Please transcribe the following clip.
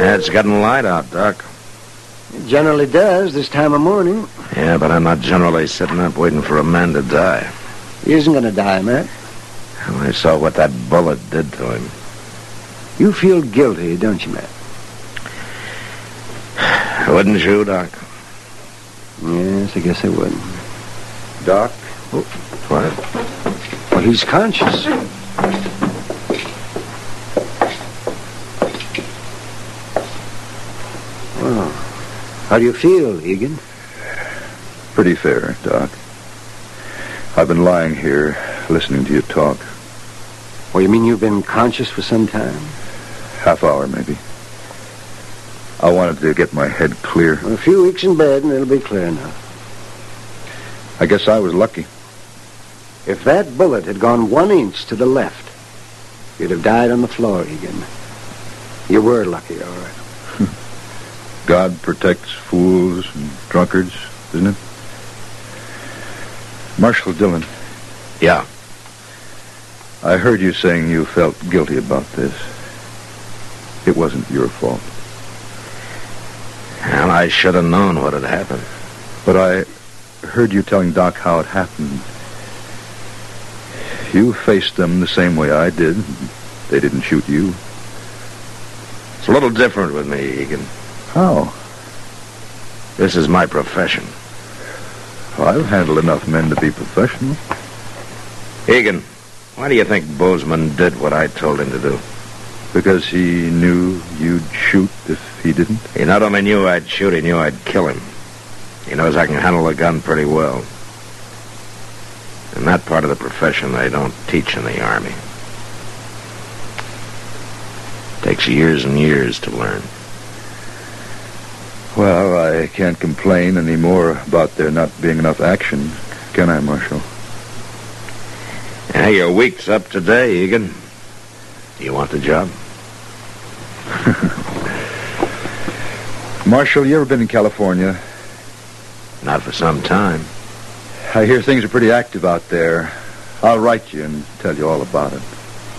Yeah, it's getting light out, Doc. It generally does this time of morning. Yeah, but I'm not generally sitting up waiting for a man to die. He isn't going to die, Matt. Well, I saw what that bullet did to him. You feel guilty, don't you, Matt? Wouldn't you, Doc? Yes, I guess I would. Doc? Oh, what? Well, he's conscious. Well, how do you feel, Egan? Pretty fair, Doc. I've been lying here, listening to you talk. Well, you mean you've been conscious for some time? Half hour, maybe. I wanted to get my head clear. Well, a few weeks in bed and it'll be clear enough. I guess I was lucky. If that bullet had gone 1 inch to the left, you'd have died on the floor, Egan. You were lucky, all right. God protects fools and drunkards, isn't it? Marshal Dillon. Yeah. I heard you saying you felt guilty about this. It wasn't your fault. Well, I should have known what had happened. But I heard you telling Doc how it happened. You faced them the same way I did. They didn't shoot you. It's a little different with me, Egan. How? This is my profession. Well, I've handled enough men to be professional. Egan, why do you think Bozeman did what I told him to do? Because he knew you'd shoot if he didn't? He not only knew I'd shoot, he knew I'd kill him. He knows I can handle a gun pretty well. And that part of the profession they don't teach in the Army. Takes years and years to learn. Well, I can't complain anymore about there not being enough action, can I, Marshal? Yeah, your week's up today, Egan. Do you want the job? Marshal, you ever been in California? Not for some time. I hear things are pretty active out there. I'll write you and tell you all about it.